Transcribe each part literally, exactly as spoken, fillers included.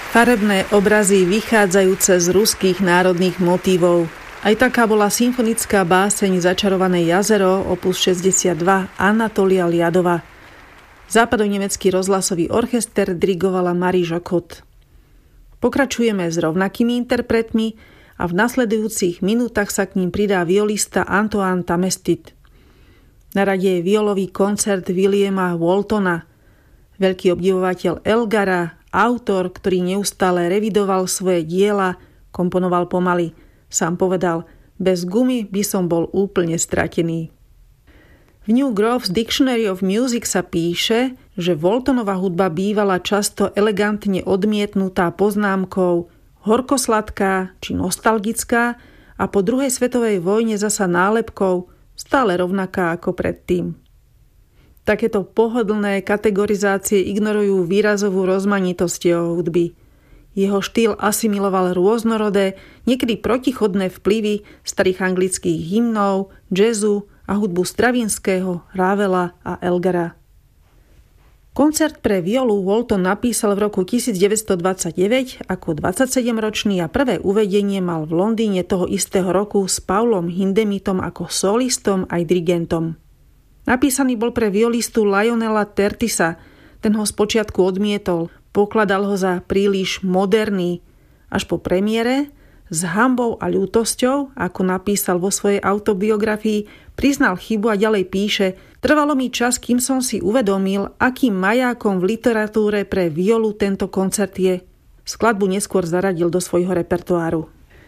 Farebné obrazy vychádzajúce z ruských národných motívov. Aj taká bola symfonická báseň Začarované jazero opus šesťdesiatdva Anatolia Liadova. Západonemecký rozhlasový orchester dirigovala Marie Josquot. Pokračujeme s rovnakými interpretmi a v nasledujúcich minútach sa k ním pridá violista Antoine Tamestit. Na rade je violový koncert Williama Waltona, veľký obdivovateľ Elgara, autor, ktorý neustále revidoval svoje diela, komponoval pomaly. Sám povedal, bez gumy by som bol úplne stratený. V New Groves Dictionary of Music sa píše, že Waltonova hudba bývala často elegantne odmietnutá poznámkou horkosladká či nostalgická a po druhej svetovej vojne zasa nálepkou stále rovnaká ako predtým. Takéto pohodlné kategorizácie ignorujú výrazovú rozmanitosť jeho hudby. Jeho štýl asimiloval rôznorodé, niekedy protichodné vplyvy starých anglických hymnov, jazzu a hudbu Stravinského, Ravela a Elgara. Koncert pre violu Walton napísal v roku devätnásťstodvadsaťdeväť ako dvadsaťsedemročný a prvé uvedenie mal v Londýne toho istého roku s Paulom Hindemitom ako solistom aj dirigentom. Napísaný bol pre violistu Lionela Tertisa, ten ho spočiatku odmietol, pokladal ho za príliš moderný. Až po premiére, s hanbou a ľútosťou, ako napísal vo svojej autobiografii, priznal chybu a ďalej píše: trvalo mi čas, kým som si uvedomil, akým majákom v literatúre pre violu tento koncert je. Skladbu neskôr zaradil do svojho repertoáru.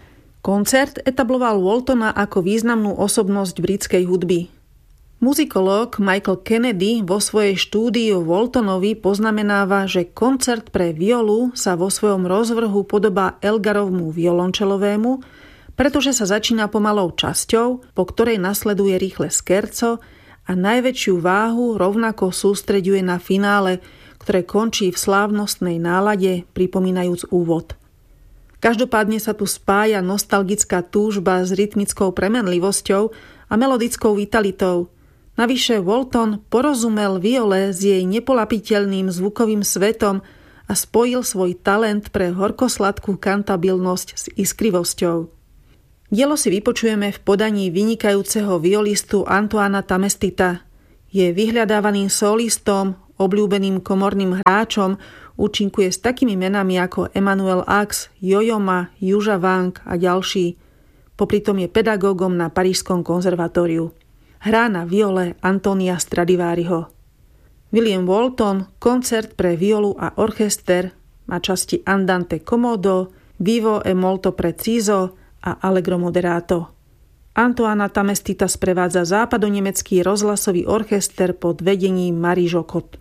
Koncert etabloval Waltona ako významnú osobnosť britskej hudby. Muzikológ Michael Kennedy vo svojej štúdii o Waltonovi poznamenáva, že koncert pre violu sa vo svojom rozvrhu podobá Elgarovmu violončelovému, pretože sa začína pomalou časťou, po ktorej nasleduje rýchle skerco a najväčšiu váhu rovnako sústreďuje na finále, ktoré končí v slávnostnej nálade, pripomínajúc úvod. Každopádne sa tu spája nostalgická túžba s rytmickou premenlivosťou a melodickou vitalitou. Navyše Walton porozumel viole s jej nepolapiteľným zvukovým svetom a spojil svoj talent pre horkosladkú kantabilnosť s iskrivosťou. Dielo si vypočujeme v podaní vynikajúceho violistu Antoána Tamestita. Je vyhľadávaným solistom, obľúbeným komorným hráčom, účinkuje s takými menami ako Emanuel Ax, Yo-Yo Ma, Juža Wang a ďalší. Popritom je pedagógom na Parížskom konzervatóriu. Hrá na viole Antonia Stradivariho. William Walton, koncert pre violu a orchester, má časti Andante Commodo, Vivo e molto preciso a Allegro moderato. Antoána Tamestita sprevádza západonemecký rozhlasový orchester pod vedením Marie Josquot.